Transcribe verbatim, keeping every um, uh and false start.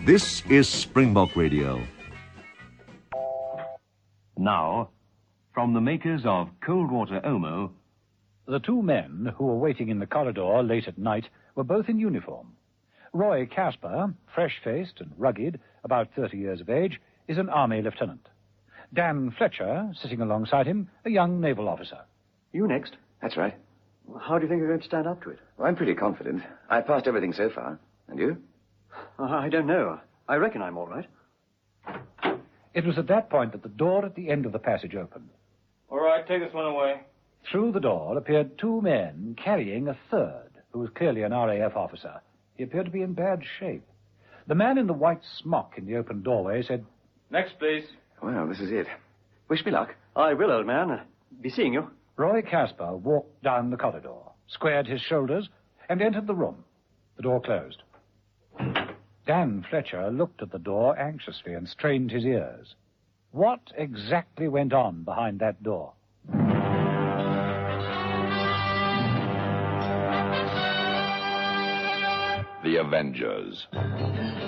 This is Springbok Radio. Now, from the makers of Cold Water Omo... The two men who were waiting in the corridor late at night were both in uniform. Roy Casper, fresh-faced and rugged, about thirty years of age, is an army lieutenant. Dan Fletcher, sitting alongside him, a young naval officer. You next? That's right. How do you think you're going to stand up to it? Well, I'm pretty confident. I've passed everything so far. And you? Uh, I don't know. I reckon I'm all right. It was at that point that the door at the end of the passage opened. All right, take this one away. Through the door appeared two men carrying a third, who was clearly an R A F officer. He appeared to be in bad shape. The man in the white smock in the open doorway said, Next, please. Well, this is it. Wish me luck. I will, old man. Uh, be seeing you. Roy Casper walked down the corridor, squared his shoulders, and entered the room. The door closed. Dan Fletcher looked at the door anxiously and strained his ears. What exactly went on behind that door? The Avengers.